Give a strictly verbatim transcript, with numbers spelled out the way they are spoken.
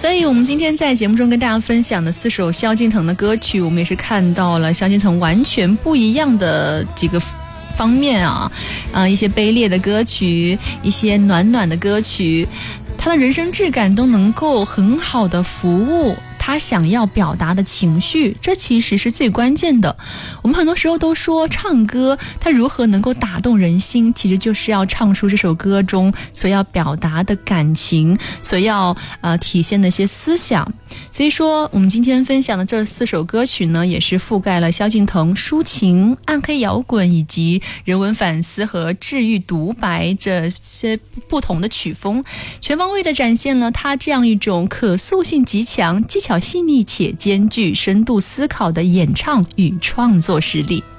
所以我们今天在节目中跟大家分享的四首萧敬腾的歌曲，我们也是看到了萧敬腾完全不一样的几个方面啊，呃，一些卑劣的歌曲，一些暖暖的歌曲，他的人生质感都能够很好的服务他想要表达的情绪，这其实是最关键的。我们很多时候都说唱歌它如何能够打动人心，其实就是要唱出这首歌中所要表达的感情，所要呃体现的一些思想。所以说我们今天分享的这四首歌曲呢，也是覆盖了萧敬腾抒情、暗黑摇滚以及人文反思和治愈独白这些不同的曲风，全方位的展现了他这样一种可塑性极强、技巧细腻且兼具深度思考的演唱与创作实力。